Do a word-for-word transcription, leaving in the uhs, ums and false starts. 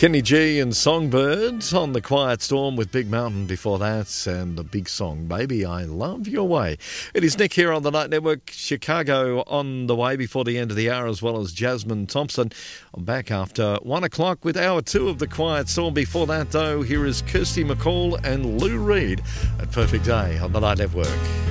Kenny G and Songbird on the Quiet Storm with Big Mountain before that, and the big song, Baby, I Love Your Way. It is Nick here on the Night Network. Chicago on the way before the end of the hour, as well as Jasmine Thompson. I'm back after one o'clock with hour two of the Quiet Storm. Before that, though, here is Kirsty McCall and Lou Reed at Perfect Day on the Night Network.